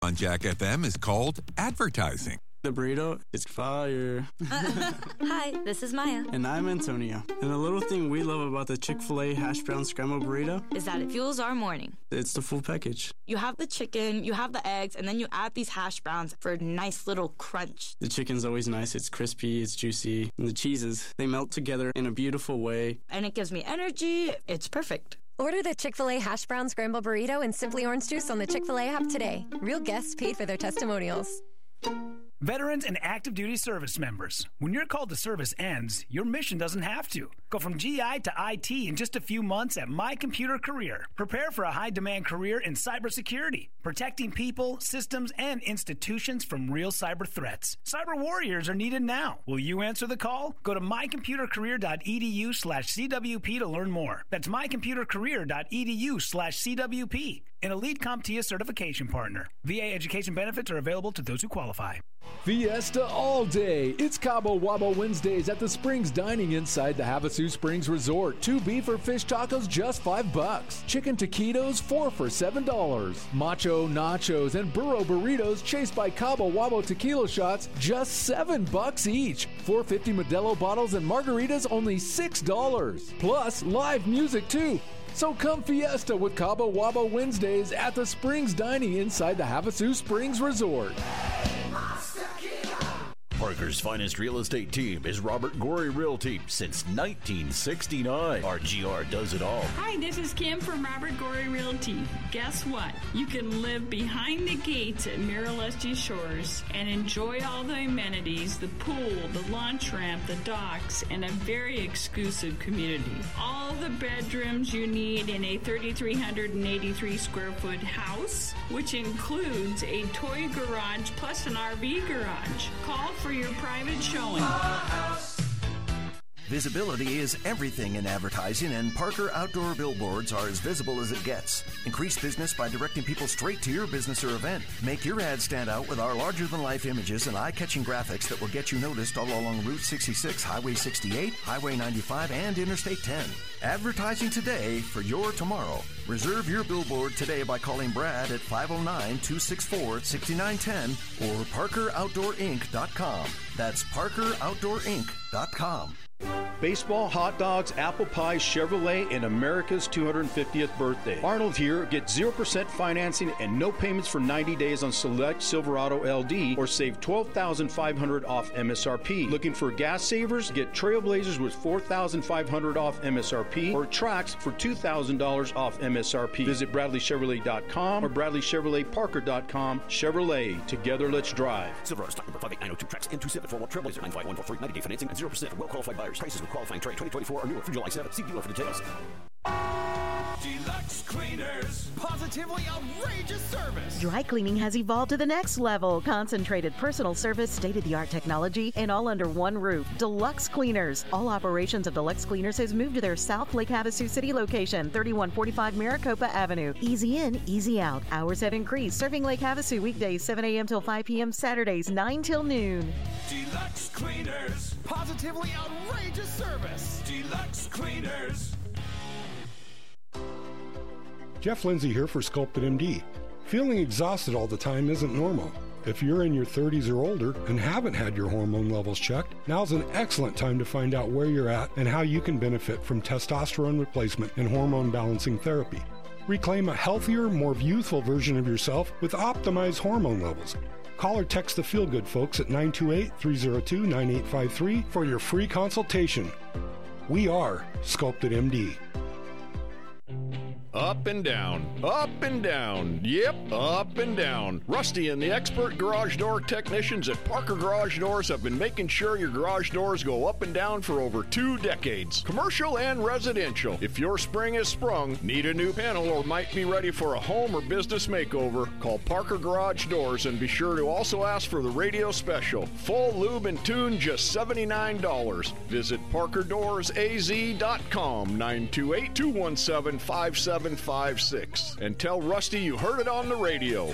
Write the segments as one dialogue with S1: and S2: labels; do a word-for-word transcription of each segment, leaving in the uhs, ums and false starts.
S1: on Jack F M is called advertising.
S2: The burrito is fire.
S3: Hi, this is Maya.
S2: And I'm Antonio. And the little thing we love about the Chick-fil-A hash brown scrambled burrito
S3: is that it fuels our morning.
S2: It's the full package.
S3: You have the chicken, you have the eggs, and then you add these hash browns for a nice little crunch.
S2: The chicken's always nice. It's crispy, it's juicy. And the cheeses, they melt together in a beautiful way.
S3: And it gives me energy. It's perfect.
S4: Order the Chick-fil-A hash brown scrambled burrito and Simply Orange Juice on the Chick-fil-A app today. Real guests paid for their testimonials.
S5: Veterans and active duty service members, when your call to service ends, your mission doesn't have to. Go from G I to I T in just a few months at My Computer Career. Prepare for a high-demand career in cybersecurity, protecting people, systems, and institutions from real cyber threats. Cyber warriors are needed now. Will you answer the call? Go to mycomputercareer.edu slash CWP to learn more. That's mycomputercareer.edu slash CWP. An elite CompTIA certification partner. V A education benefits are available to those who qualify.
S6: Fiesta all day. It's Cabo Wabo Wednesdays at the Springs Dining inside the Havasu Springs Resort. Two beef or fish tacos, just five bucks. Chicken taquitos, four for seven dollars. Macho nachos and burro burritos chased by Cabo Wabo tequila shots, just seven bucks each. four fifty Modelo bottles and margaritas, only six dollars. Plus live music too. So come fiesta with Cabo Wabo Wednesdays at the Springs Dining inside the Havasu Springs Resort.
S7: Parker's finest real estate team is Robert Gorey Realty since nineteen sixty-nine. R G R does it all.
S8: Hi, this is Kim from Robert Gorey Realty. Guess what? You can live behind the gates at Miraleschi Shores and enjoy all the amenities, the pool, the launch ramp, the docks, and a very exclusive community. All the bedrooms you need in a three thousand three hundred eighty-three square foot house, which includes a toy garage plus an R V garage. Call for your private showing.
S9: Visibility is everything in advertising, and Parker Outdoor Billboards are as visible as it gets. Increase business by directing people straight to your business or event. Make your ad stand out with our larger-than-life images and eye-catching graphics that will get you noticed all along Route sixty-six, Highway sixty-eight, Highway ninety-five, and Interstate ten. Advertising today for your tomorrow. Reserve your billboard today by calling Brad at five oh nine, two six four, six nine one zero or parker outdoor inc dot com. That's parker outdoor inc dot com.
S10: Baseball, hot dogs, apple pie, Chevrolet, and America's two hundred fiftieth birthday. Arnold here. Get zero percent financing and no payments for ninety days on select Silverado L D or save twelve thousand five hundred dollars off M S R P. Looking for gas savers? Get Trailblazers with four thousand five hundred dollars off M S R P or Trax for two thousand dollars off M S R P. Visit Bradley Chevrolet dot com or Bradley Chevrolet Parker dot com. Chevrolet. Together, let's drive.
S11: Silverado stock number five eight nine oh two Trax M two seven four one Trailblazer nine five one four three ninety day financing and zero percent for well-qualified buyers. Prices with qualifying trade twenty twenty-four or newer through July seventh. See dealer for details.
S12: Deluxe Cleaners. Positively outrageous service.
S13: Dry cleaning has evolved to the next level. Concentrated personal service, state-of-the-art technology, and all under one roof. Deluxe Cleaners. All operations of Deluxe Cleaners has moved to their South Lake Havasu City location, thirty-one forty-five Maricopa Avenue. Easy in, easy out. Hours have increased. Serving Lake Havasu weekdays seven a.m. till five p.m. Saturdays nine till noon.
S12: Deluxe Cleaners. Positively outrageous service. Deluxe Cleaners.
S14: Jeff Lindsay here for Sculpted M D. Feeling exhausted all the time isn't normal. If you're in your thirties or older and haven't had your hormone levels checked, now's an excellent time to find out where you're at and how you can benefit from testosterone replacement and hormone balancing therapy. Reclaim a healthier, more youthful version of yourself with optimized hormone levels. Call or text the Feel Good folks at nine two eight, three oh two, nine eight five three for your free consultation. We are Sculpted M D.
S15: Up and down, up and down, yep, up and down. Rusty and the expert garage door technicians at Parker Garage Doors have been making sure your garage doors go up and down for over two decades. Commercial and residential. If your spring is sprung, need a new panel, or might be ready for a home or business makeover, call Parker Garage Doors and be sure to also ask for the radio special. Full lube and tune, just seventy-nine dollars. Visit parker doors a z dot com, nine two eight, two one seven, five seven five six, and tell Rusty you heard it on the radio.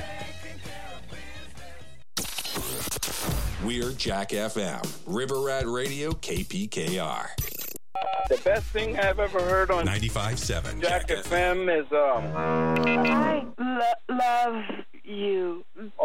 S1: We're Jack F M, River Rat Radio, K P K R.
S16: The best thing I've ever heard on
S1: ninety-five point seven
S16: Jack, Jack F M is um
S17: I lo- love you.